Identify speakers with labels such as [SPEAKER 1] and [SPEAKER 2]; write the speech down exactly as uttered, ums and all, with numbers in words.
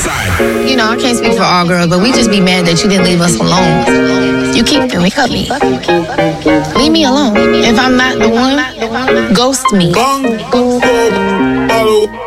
[SPEAKER 1] You know, I can't speak for all girls, but we just be mad that you didn't leave us alone. You keep me, cut me. Leave me alone. If I'm not the one, ghost me.